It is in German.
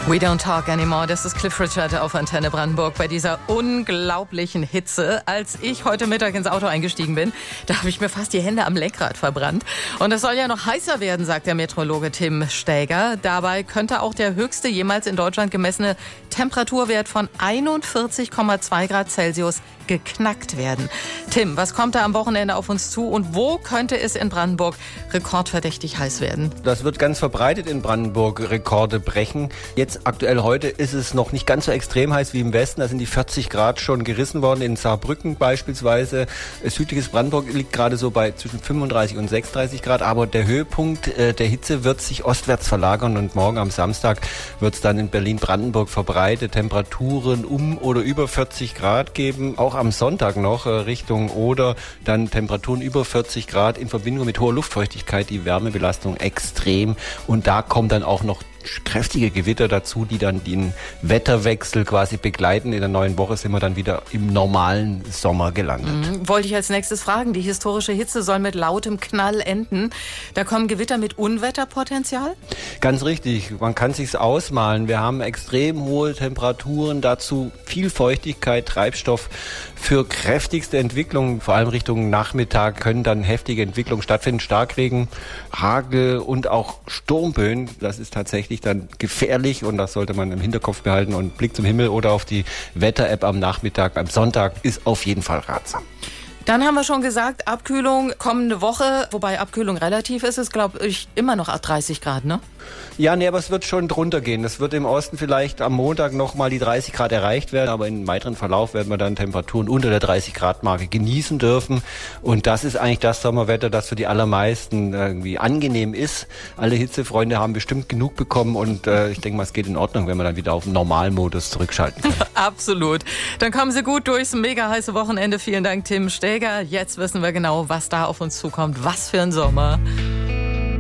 We don't talk anymore. Das ist Cliff Richard auf Antenne Brandenburg bei dieser unglaublichen Hitze. Als ich heute Mittag ins Auto eingestiegen bin, da habe ich mir fast die Hände am Lenkrad verbrannt. Und es soll ja noch heißer werden, sagt der Meteorologe Tim Stäger. Dabei könnte auch der höchste jemals in Deutschland gemessene Temperaturwert von 41,2 Grad Celsius geknackt werden. Tim, was kommt da am Wochenende auf uns zu und wo könnte es in Brandenburg rekordverdächtig heiß werden? Das wird ganz verbreitet in Brandenburg Rekorde brechen. Jetzt aktuell heute ist es noch nicht ganz so extrem heiß wie im Westen. Da sind die 40 Grad schon gerissen worden, in Saarbrücken beispielsweise. Südliches Brandenburg liegt gerade so bei zwischen 35 und 36 Grad. Aber der Höhepunkt der Hitze wird sich ostwärts verlagern und morgen am Samstag wird es dann in Berlin-Brandenburg verbreitet Temperaturen um oder über 40 Grad geben. Auch am Sonntag noch Richtung Oder dann Temperaturen über 40 Grad in Verbindung mit hoher Luftfeuchtigkeit, die Wärmebelastung extrem. Und da kommt dann auch noch kräftige Gewitter dazu, die dann den Wetterwechsel quasi begleiten. In der neuen Woche sind wir dann wieder im normalen Sommer gelandet. Wollte ich als nächstes fragen. Die historische Hitze soll mit lautem Knall enden. Da kommen Gewitter mit Unwetterpotenzial? Ganz richtig. Man kann sich's ausmalen. Wir haben extrem hohe Temperaturen, dazu viel Feuchtigkeit, Treibstoff für kräftigste Entwicklungen. Vor allem Richtung Nachmittag können dann heftige Entwicklungen stattfinden. Starkregen, Hagel und auch Sturmböen. Das ist tatsächlich dann gefährlich und das sollte man im Hinterkopf behalten und Blick zum Himmel oder auf die Wetter-App am Nachmittag, am Sonntag ist auf jeden Fall ratsam. Dann haben wir schon gesagt, Abkühlung kommende Woche, wobei Abkühlung relativ ist, ist glaube ich immer noch 30 Grad, ne? Ja, nee, aber es wird schon drunter gehen. Es wird im Osten vielleicht am Montag nochmal die 30 Grad erreicht werden, aber im weiteren Verlauf werden wir dann Temperaturen unter der 30 Grad Marke genießen dürfen. Und das ist eigentlich das Sommerwetter, das für die allermeisten irgendwie angenehm ist. Alle Hitzefreunde haben bestimmt genug bekommen und ich denke mal, es geht in Ordnung, wenn wir dann wieder auf den Normalmodus zurückschalten können. Absolut. Dann kommen Sie gut durchs mega heiße Wochenende. Vielen Dank, Tim Stäger. Jetzt wissen wir genau, was da auf uns zukommt. Was für ein Sommer.